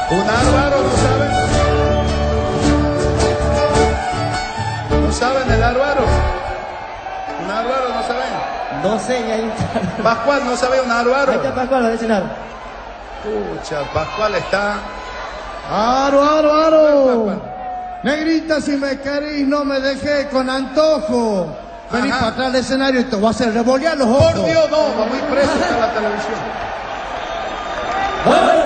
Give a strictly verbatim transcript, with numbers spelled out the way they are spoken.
¿Un árbaro no saben? ¿No saben el árbaro? ¿Un árbaro no saben? No sé, ya hay... Pascual, ¿no sabe un árbaro? Ahí está Pascual, va a decir árbaro. Pucha, Pascual está... ¡Aro, aro, aro! Pascual. Negrita, si me querís, no me dejé con antojo. Vení Ajá. para atrás del escenario y te voy a hacer revolear los ojos. Por Dios, no, vamos a ir presos a la televisión.